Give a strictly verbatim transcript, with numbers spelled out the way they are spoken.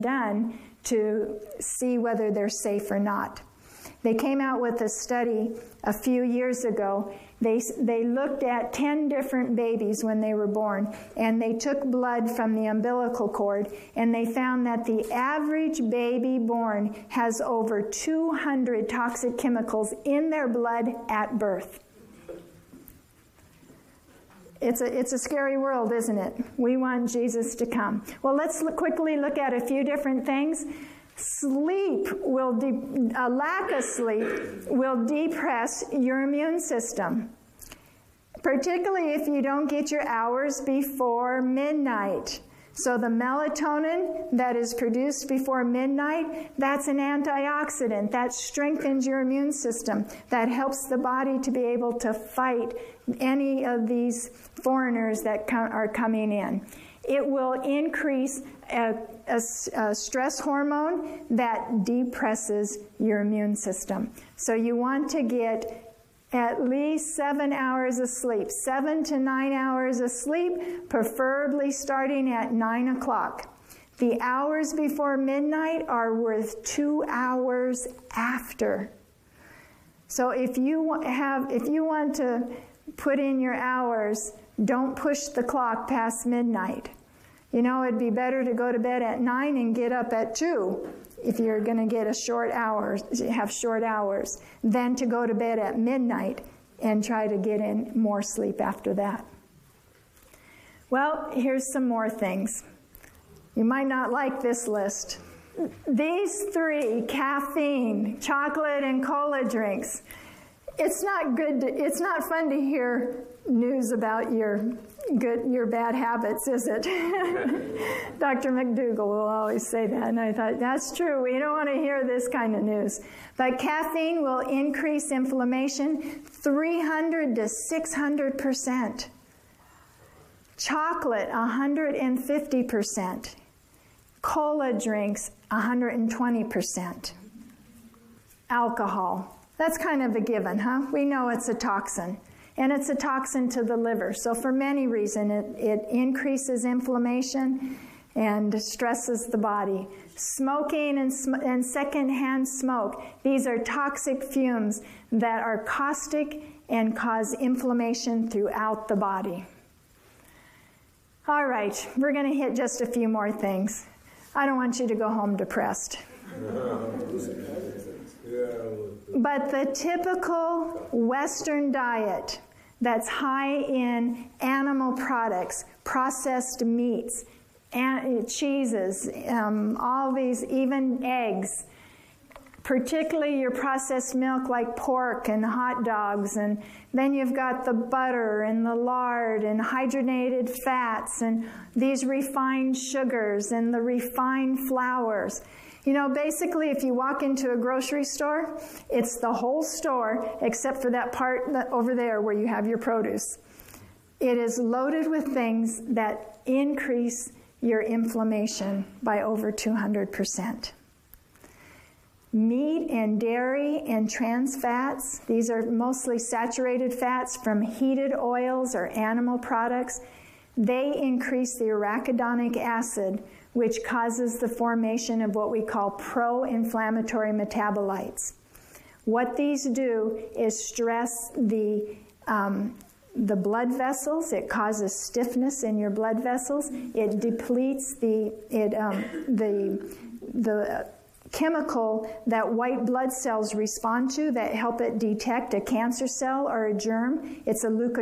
done to see whether they're safe or not. They came out with a study a few years ago. They, they looked at ten different babies when they were born, and they took blood from the umbilical cord, and they found that the average baby born has over two hundred toxic chemicals in their blood at birth. It's a, it's a scary world, isn't it? We want Jesus to come. Well, let's look, quickly look at a few different things. Sleep will, de- a lack of sleep will depress your immune system, particularly if you don't get your hours before midnight. So the melatonin that is produced before midnight, that's an antioxidant. That strengthens your immune system. That helps the body to be able to fight any of these foreigners that co- are coming in. It will increase a, a, a stress hormone that depresses your immune system. So you want to get at least seven hours of sleep, seven to nine hours of sleep, preferably starting at nine o'clock. The hours before midnight are worth two hours after. So if you have, if you want to put in your hours, don't push the clock past midnight. You know, it'd be better to go to bed at nine and get up at two if you're going to get a short hour, have short hours, than to go to bed at midnight and try to get in more sleep after that. Well, here's some more things. You might not like this list. These three, caffeine, chocolate, and cola drinks, it's not good to, it's not fun to hear news about your good your bad habits, is it? Doctor McDougall will always say that, and I thought, that's true. We don't want to hear this kind of news. But caffeine will increase inflammation three hundred to six hundred percent. Chocolate, one hundred fifty percent. Cola drinks, one hundred twenty percent. Alcohol. That's kind of a given, huh? We know it's a toxin. And it's a toxin to the liver. So for many reasons, it, it increases inflammation and stresses the body. Smoking and, sm- and secondhand smoke. These are toxic fumes that are caustic and cause inflammation throughout the body. All right, we're going to hit just a few more things. I don't want you to go home depressed. But the typical Western diet that's high in animal products, processed meats, and cheeses, um, all these, even eggs, particularly your processed milk like pork and hot dogs, and then you've got the butter and the lard and hydrogenated fats and these refined sugars and the refined flours. You know, basically, if you walk into a grocery store, it's the whole store except for that part that over there where you have your produce. It is loaded with things that increase your inflammation by over two hundred percent. Meat and dairy and trans fats, these are mostly saturated fats from heated oils or animal products. They increase the arachidonic acid, which causes the formation of what we call pro-inflammatory metabolites. What these do is stress the um, the blood vessels. It causes stiffness in your blood vessels. It depletes the it um, the the chemical that white blood cells respond to that help it detect a cancer cell or a germ. It's a leukotriene.